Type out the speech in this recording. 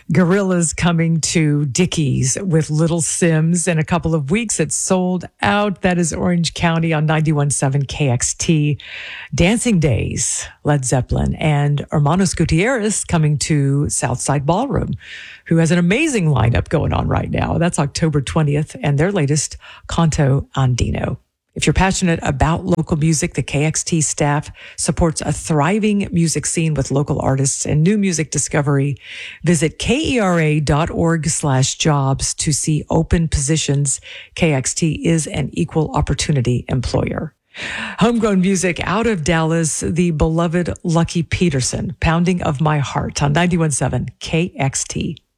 Gorillaz coming to Dickies with Little Sims in a couple of weeks. It's sold out. That is Orange County on 91.7 KXT. Dancing Days, Led Zeppelin, and Hermanos Gutierrez coming to Southside Ballroom, who has an amazing lineup going on right now. That's October 20th, and their latest, Canto Andino. If you're passionate about local music, the KXT staff supports a thriving music scene with local artists and new music discovery. Visit kera.org/jobs to see open positions. KXT is an equal opportunity employer. Homegrown music out of Dallas, the beloved Lucky Peterson, Pounding of My Heart on 91.7 KXT.